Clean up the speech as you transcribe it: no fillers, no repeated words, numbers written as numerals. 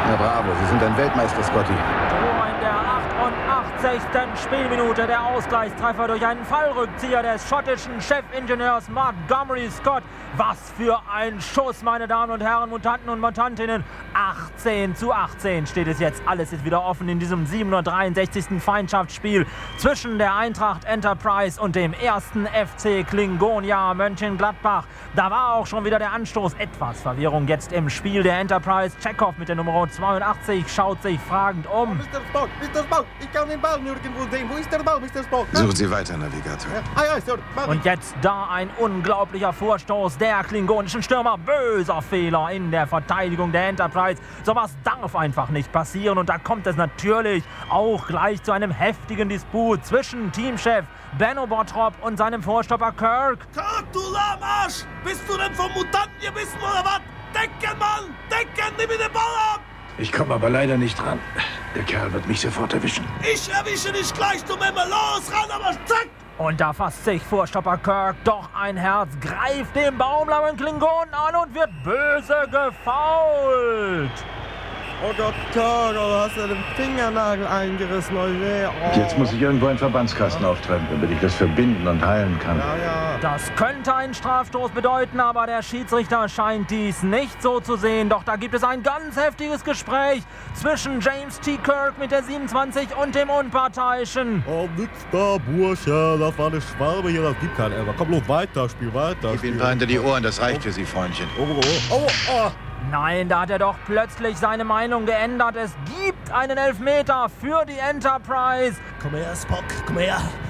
Ja, bravo. Sie sind ein Weltmeister, Scotty. Tor in der 88. Spielminute. Der Ausgleichstreffer durch einen Fallrückzieher des schottischen Chefingenieurs Montgomery Scott. Was für ein Schuss, meine Damen und Herren, Mutanten und Mutantinnen. 18:18 steht es jetzt. Alles ist wieder offen in diesem 763. Feindschaftsspiel zwischen der Eintracht Enterprise und dem ersten FC Klingonia Mönchengladbach. Da war auch schon wieder der Anstoß. Etwas Verwirrung jetzt im Spiel der Enterprise. Chekhov mit der Nummer 82 schaut sich fragend um. Mr. Spock, ich kann den Ball nirgendwo sehen. Wo ist der Ball, Mr. Spock? Suchen Sie weiter, Navigator. Ja, Sir. Und jetzt da ein unglaublicher Vorstoß der klingonischen Stürmer. Böser Fehler in der Verteidigung der Enterprise. Sowas darf einfach nicht passieren. Und da kommt es natürlich auch gleich zu einem heftigen Disput zwischen Teamchef Benno Bottrop und seinem Vorstopper Kirk. Kirk, du Lahmarsch! Bist du denn vom Mutanten gebissen oder was? Decken, Mann! Decken, nimm mir den Ball ab! Ich komme aber leider nicht ran. Der Kerl wird mich sofort erwischen. Ich erwische dich gleich, du Memme! Los, ran, aber zack! Und da fasst sich Vorstopper Kirk doch ein Herz, greift den baumlauen Klingonen an und wird böse gefoult. Oh Gott, Kirk, du hast ja den Fingernagel eingerissen, Eure. Oh. Jetzt muss ich irgendwo einen Verbandskasten auftreiben, damit ich das verbinden und heilen kann. Ja. Das könnte einen Strafstoß bedeuten, aber der Schiedsrichter scheint dies nicht so zu sehen. Doch da gibt es ein ganz heftiges Gespräch zwischen James T. Kirk mit der 27 und dem Unparteiischen. Oh, nix da, Bursche. Das war eine Schwalbe hier, das gibt keinen Ärger. Komm, los, weiter, spiel weiter. Gib ihm ein paar hinter die Ohren, das reicht für Sie, Freundchen. Oh. Nein, da hat er doch plötzlich seine Meinung geändert. Es gibt einen Elfmeter für die Enterprise. Komm her, Spock, komm her.